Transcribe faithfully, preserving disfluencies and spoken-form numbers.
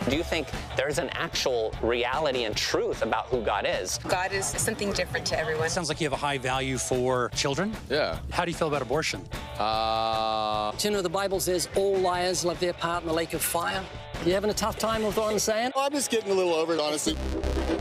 Do you think there's an actual reality and truth about who God is? God is something different to everyone. Sounds like you have a high value for children. Yeah. How do you feel about abortion? Uh... Do you know the Bible says all liars love their part in the lake of fire? You having a tough time with what I'm saying? I'm just getting a little over it, honestly.